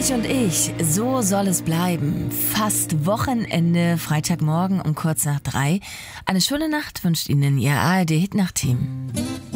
Ulrich und ich, so soll es bleiben. Fast Wochenende, Freitagmorgen um kurz nach 3. Eine schöne Nacht wünscht Ihnen Ihr ARD-Hit-Nacht-Team.